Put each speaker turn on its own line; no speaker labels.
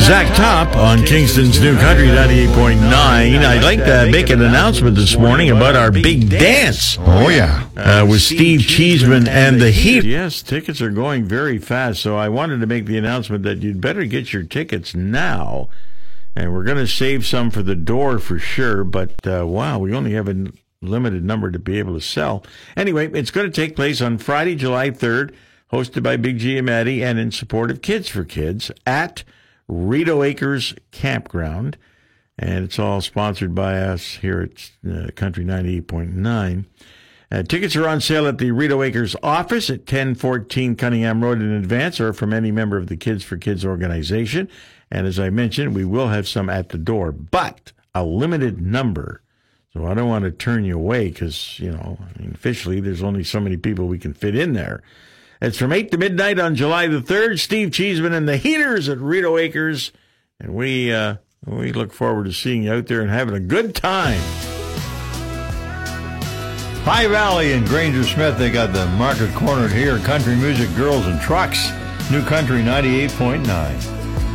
Zach Top on Kingston's New Country 98.9. I'd like to make an announcement this morning about our big dance.
Oh, yeah.
With Steve Cheeseman and the Heat. Yes, tickets are going very fast, so I wanted to make the announcement that you'd better get your tickets now. And we're going to save some for the door for sure, but wow, we only have a limited number to be able to sell. Anyway, it's going to take place on Friday, July 3rd, hosted by Big G and Maddie, and in support of Kids for Kids at Rideau Acres Campground. And it's all sponsored by us here at Country 98.9. Tickets are on sale at the Rideau Acres office at 1014 Cunningham Road in advance, or from any member of the Kids for Kids organization. And as I mentioned, we will have some at the door, but a limited number. So I don't want to turn you away because, officially there's only so many people we can fit in there. It's from 8 to midnight on July the 3rd. Steve Cheeseman and the Heaters at Rideau Acres. And we look forward to seeing you out there and having a good time.
High Valley and Granger Smith, they got the market cornered here. Country music, girls, and trucks. New Country 98.9.